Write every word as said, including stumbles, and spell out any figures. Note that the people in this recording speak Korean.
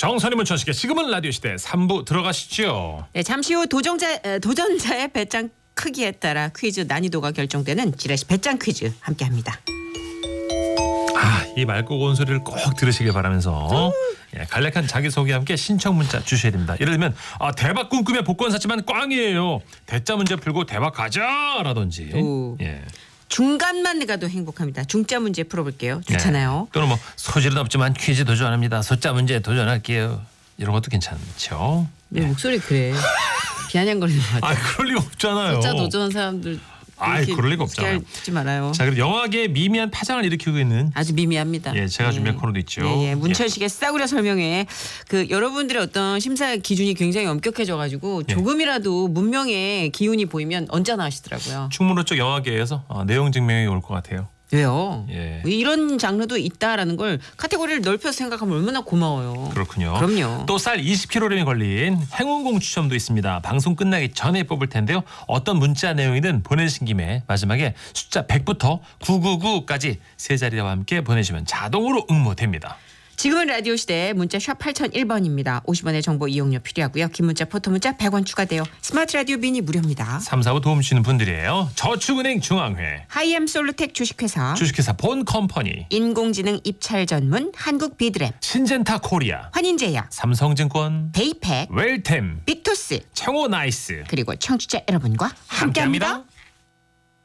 정선이 문천식의 지금은 라디오 시대 삼 부 들어가시죠. 네, 잠시 후 도전자, 도전자의 배짱 크기에 따라 퀴즈 난이도가 결정되는 지라시 배짱 퀴즈 함께합니다. 아, 이 맑고 고운 소리를 꼭 들으시길 바라면서 예, 간략한 자기소개와 함께 신청 문자 주셔야 됩니다. 예를 들면 아, 대박 꿈꾸며 복권 샀지만 꽝이에요. 대자 문제 풀고 대박 가자라든지. 오. 예. 중간만 가도 행복합니다. 중자 문제 풀어볼게요. 좋잖아요. 예. 또는 뭐 소질은 없지만 퀴즈 도전합니다. 숫자 문제 도전할게요. 이런 것도 괜찮죠. 내 예. 목소리 그래. 비아냥거리는 것 같아. 아, 그럴 리가 없잖아요. 숫자 도전한 사람들 아이, 그럴 리가 없잖아요. 하지 말아요. 자, 그리고 영화계의 미미한 파장을 일으키고 있는 아주 미미합니다. 예, 제가 준비한 코너도 있죠. 예, 예. 문천식의 싸구려 설명회. 그 여러분들의 어떤 심사 기준이 굉장히 엄격해져가지고 예. 조금이라도 문명의 기운이 보이면 언짢아 하시더라고요. 충무로 쪽 영화계에서 어, 내용 증명이 올 것 같아요. 왜요? 예. 이런 장르도 있다라는 걸 카테고리를 넓혀서 생각하면 얼마나 고마워요. 그렇군요. 그럼요. 또 쌀 이십 킬로그램이 걸린 행운공 추첨도 있습니다. 방송 끝나기 전에 뽑을 텐데요. 어떤 문자 내용이든 보내신 김에 마지막에 숫자 백부터 구구구까지 세 자리와 함께 보내시면 자동으로 응모됩니다. 지금은 라디오 시대 문자 샵 팔공공일 번입니다. 오십 원의 정보 이용료 필요하고요. 긴 문자 포토 문자 백 원 추가돼요. 스마트 라디오 미니 무료입니다. 삼, 사 부 도움 주시는 분들이에요. 저축은행 중앙회, 하이엠 솔루텍 주식회사, 주식회사 본컴퍼니, 인공지능 입찰 전문 한국 비드랩, 신젠타 코리아, 환인제약, 삼성증권, 데이팩, 웰템, 빅토스 청호 나이스 그리고 청취자 여러분과 함께합니다. 함께합니다.